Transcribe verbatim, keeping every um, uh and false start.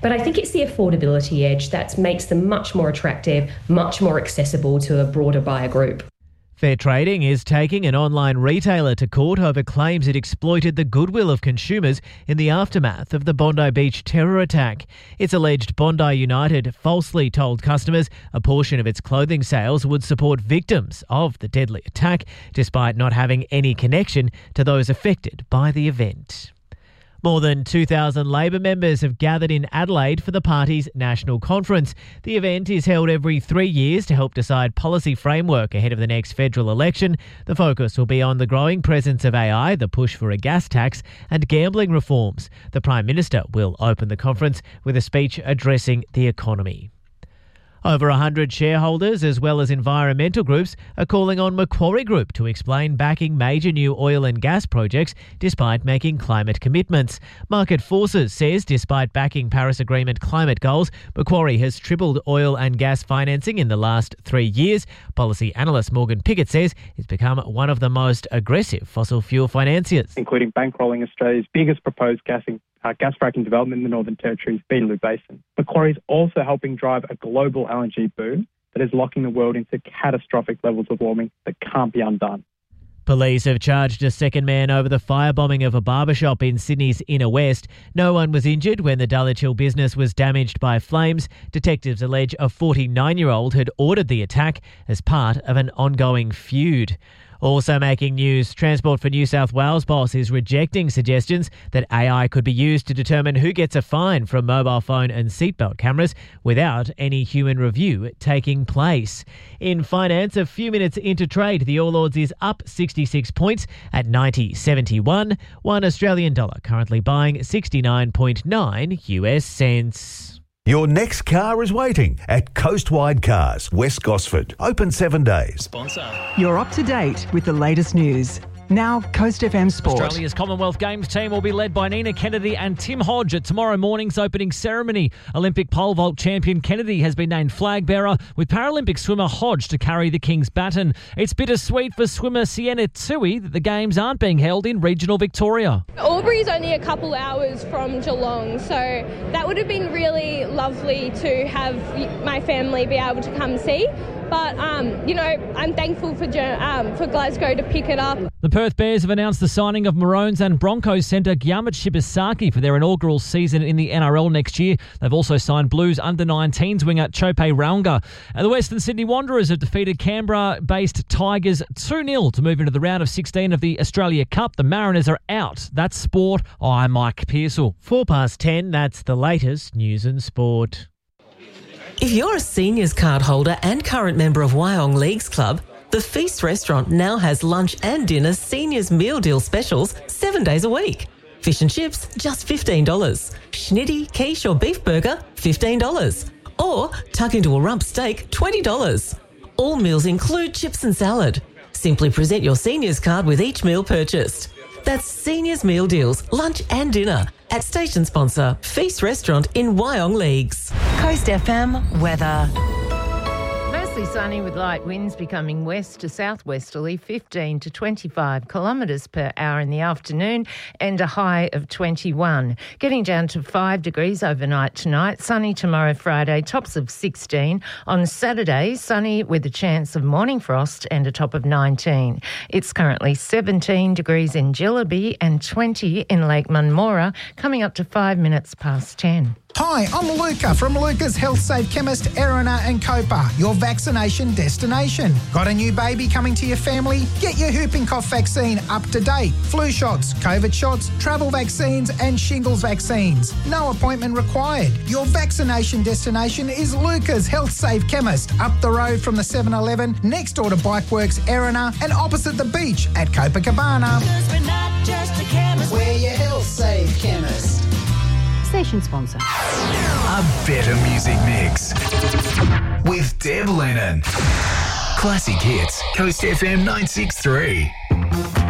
But I think it's the affordability edge that makes them much more attractive, much more accessible to a broader buyer group. Fair Trading is taking an online retailer to court over claims it exploited the goodwill of consumers in the aftermath of the Bondi Beach terror attack. It's alleged Bondi United falsely told customers a portion of its clothing sales would support victims of the deadly attack, despite not having any connection to those affected by the event. More than two thousand Labor members have gathered in Adelaide for the party's national conference. The event is held every three years to help decide policy framework ahead of the next federal election. The focus will be on the growing presence of A I, the push for a gas tax, and gambling reforms. The Prime Minister will open the conference with a speech addressing the economy. Over one hundred shareholders as well as environmental groups are calling on Macquarie Group to explain backing major new oil and gas projects despite making climate commitments. Market Forces says despite backing Paris Agreement climate goals, Macquarie has tripled oil and gas financing in the last three years. Policy analyst Morgan Pickett says it's become one of the most aggressive fossil fuel financiers, including bankrolling Australia's biggest proposed gassing Uh, gas fracking development in the Northern Territory's Beetaloo Basin. Macquarie is also helping drive a global L N G boom that is locking the world into catastrophic levels of warming that can't be undone. Police have charged a second man over the firebombing of a barbershop in Sydney's Inner West. No one was injured when the Dulwich Hill business was damaged by flames. Detectives allege a forty-nine-year-old had ordered the attack as part of an ongoing feud. Also making news, Transport for New South Wales boss is rejecting suggestions that A I could be used to determine who gets a fine from mobile phone and seatbelt cameras without any human review taking place. In finance, a few minutes into trade, the All Ords is up sixty-six points at ninety seventy-one. One Australian dollar currently buying sixty-nine point nine U S cents. Your next car is waiting at Coastwide Cars, West Gosford. Open seven days. Sponsor. You're up to date with the latest news. Now, Coast F M Sport. Australia's Commonwealth Games team will be led by Nina Kennedy and Tim Hodge at tomorrow morning's opening ceremony. Olympic pole vault champion Kennedy has been named flag bearer, with Paralympic swimmer Hodge to carry the King's baton. It's bittersweet for swimmer Sienna Tui that the Games aren't being held in regional Victoria. Albury's only a couple hours from Geelong, so that would have been really lovely to have my family be able to come see. But, um, you know, I'm thankful for um, for Glasgow to pick it up. The Perth Bears have announced the signing of Maroons and Broncos centre Gyamut Shibasaki for their inaugural season in the N R L next year. They've also signed Blues under nineteens winger Chope Raunga. And the Western Sydney Wanderers have defeated Canberra-based Tigers two nil to move into the round of sixteen of the Australia Cup. The Mariners are out. That's sport. I'm Mike Pearsall. Four past ten, that's the latest news and sport. If you're a seniors card holder and current member of Wyong Leagues Club, the Feast Restaurant now has lunch and dinner seniors meal deal specials seven days a week. Fish and chips, just fifteen dollars. Schnitty, quiche or beef burger, fifteen dollars. Or tuck into a rump steak, twenty dollars. All meals include chips and salad. Simply present your seniors card with each meal purchased. That's Seniors Meal Deals, lunch and dinner at station sponsor Feast Restaurant in Wyong Leagues. Coast F M weather. Mostly sunny with light winds becoming west to southwesterly, fifteen to twenty-five kilometres per hour in the afternoon, and a high of twenty-one. Getting down to five degrees overnight tonight. Sunny tomorrow, Friday, tops of sixteen. On Saturday, sunny with a chance of morning frost and a top of nineteen. It's currently seventeen degrees in Jillaby and twenty in Lake Munmora, coming up to five minutes past ten. Hi, I'm Luca from Luca's Health Safe Chemist, Erina and Copa, your vaccination destination. Got a new baby coming to your family? Get your whooping cough vaccine up to date. Flu shots, COVID shots, travel vaccines and shingles vaccines. No appointment required. Your vaccination destination is Luca's Health Safe Chemist, up the road from the seven eleven, next door to Bikeworks, Erina, and opposite the beach at Copacabana. Because we're not just a chemist, we're your Health Safe Chemist. Station sponsor. A better music mix with Deb Lennon. Classic hits, Coast F M nine six three.